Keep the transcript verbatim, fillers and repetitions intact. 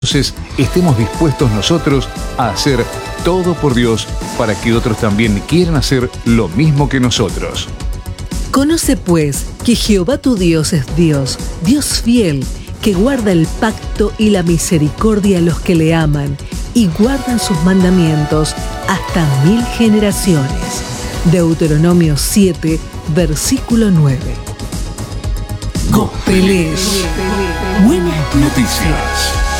Entonces, estemos dispuestos nosotros a hacer todo por Dios para que otros también quieran hacer lo mismo que nosotros. Conoce pues que Jehová tu Dios es Dios, Dios fiel, que guarda el pacto y la misericordia a los que le aman y guardan sus mandamientos hasta mil generaciones. Deuteronomio siete, versículo nueve. Gospelés. Buenas noticias.